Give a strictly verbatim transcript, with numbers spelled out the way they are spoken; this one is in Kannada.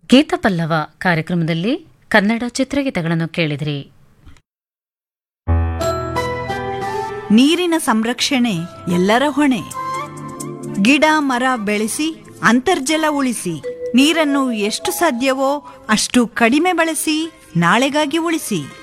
ಗೀತಪಲ್ಲವ ಕಾರ್ಯಕ್ರಮದಲ್ಲಿ ಕನ್ನಡ ಚಿತ್ರಗೀತೆಗಳನ್ನು ಕೇಳಿದ್ರಿ. ನೀರಿನ ಸಂರಕ್ಷಣೆ ಎಲ್ಲರ ಹೊಣೆ. ಗಿಡ ಮರ ಬೆಳೆಸಿ ಅಂತರ್ಜಲ ಉಳಿಸಿ. ನೀರನ್ನು ಎಷ್ಟು ಸಾಧ್ಯವೋ ಅಷ್ಟು ಕಡಿಮೆ ಬಳಸಿ, ನಾಳೆಗಾಗಿ ಉಳಿಸಿ.